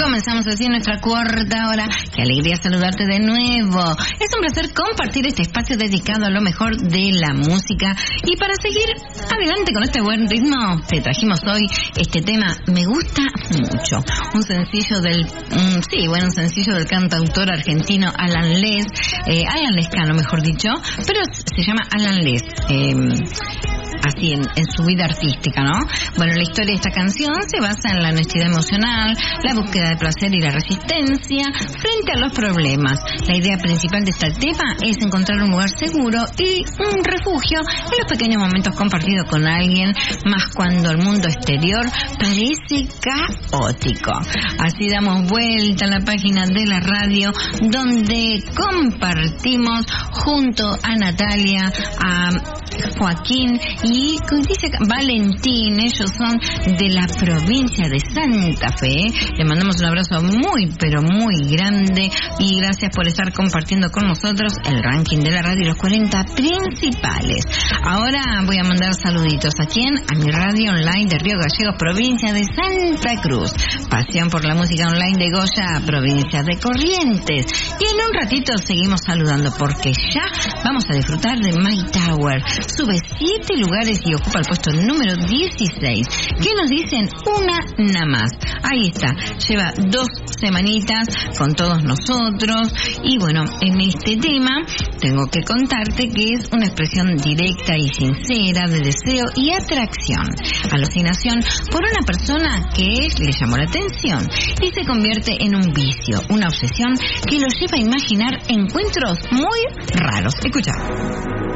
comenzamos así nuestra cuarta hora. Qué alegría saludarte de nuevo. Es un placer compartir este espacio dedicado a lo mejor de la música. Y para seguir adelante con este buen ritmo, te trajimos hoy este tema, me gusta mucho. Un sencillo del cantautor argentino Alan Lescano, mejor dicho, pero se llama Alan Les. Así en su vida artística, ¿no? Bueno, la historia de esta canción se basa en la honestidad emocional, la búsqueda de placer y la resistencia frente a los problemas. La idea principal de este tema es encontrar un lugar seguro y un refugio en los pequeños momentos compartidos con alguien, más cuando el mundo exterior parece caótico. Así damos vuelta a la página de la radio donde compartimos junto a Natalia, a Joaquín y dice Valentín. Ellos son de la provincia de Santa Fe. Le mandamos un abrazo muy pero muy grande y gracias por estar compartiendo con nosotros el ranking de la radio y los 40 principales. Ahora voy a mandar saluditos. ¿A quién? A mi radio online de Río Gallegos, provincia de Santa Cruz. Pasión por la música online de Goya, provincia de Corrientes. Y en un ratito seguimos saludando porque ya vamos a disfrutar de My Tower. Sube 7 lugares y ocupa el puesto número 16. ¿Qué nos dicen? Una nada más. Ahí está. Lleva 2 semanitas con todos nosotros. Y bueno, en este tema tengo que contarte que es una expresión directa y sincera de deseo y atracción. Alucinación por una persona que le llamó la atención y se convierte en un vicio, una obsesión que lo lleva a imaginar encuentros muy raros. Escucha.